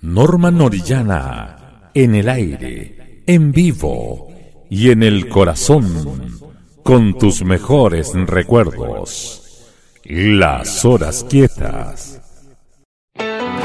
Norman Orellana, en el aire, en vivo y en el corazón, con tus mejores recuerdos. Las horas quietas.